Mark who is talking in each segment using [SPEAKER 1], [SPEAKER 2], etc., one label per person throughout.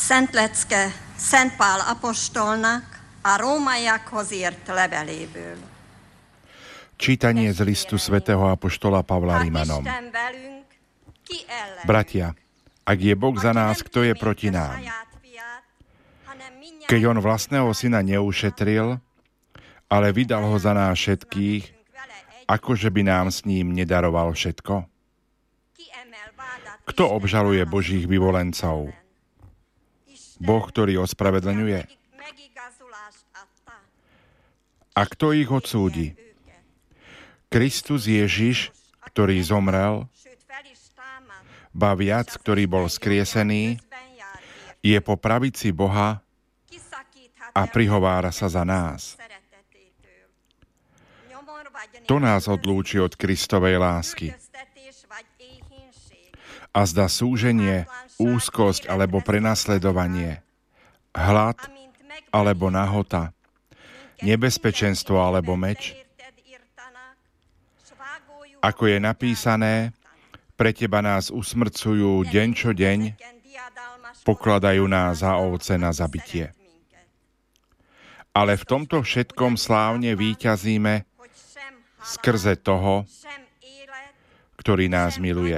[SPEAKER 1] Szent lecke Szent Pál apostolnak a rómaiakhoz írt leveléből.
[SPEAKER 2] Čítanie z listu svätého apoštola Pavla Rimanom. Bratia, ak je Boh za nás, kto je proti nám? Keď on vlastného syna neušetril, ale vydal ho za nás všetkých, akože by nám s ním nedaroval všetko? Kto obžaluje Božích vyvolencov? Boh, ktorý ospravedlňuje? A kto ich odsúdi? Kristus Ježiš, ktorý zomrel, ba viac, ktorý bol skriesený, je po pravici Boha a prihovára sa za nás. To nás odlúči od Kristovej lásky. A zda súženie, úzkosť alebo prenasledovanie, hlad alebo nahota, nebezpečenstvo alebo meč, ako je napísané, pre teba nás usmrcujú deň čo deň, pokladajú nás za ovce na zabitie. Ale v tomto všetkom slávne víťazíme skrze toho, ktorý nás miluje.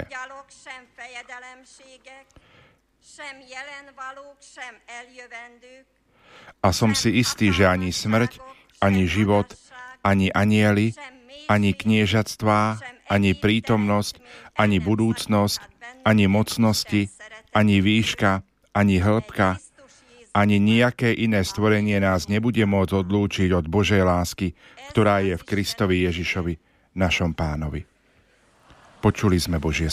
[SPEAKER 2] A som si istý, že ani smrť, ani život, ani anjeli, ani kniežatstvá, ani prítomnosť, ani budúcnosť, ani mocnosti, ani výška, ani hĺbka, ani nejaké iné stvorenie nás nebude môcť odlúčiť od Božej lásky, ktorá je v Kristovi Ježišovi, našom Pánovi. Počuli sme Božie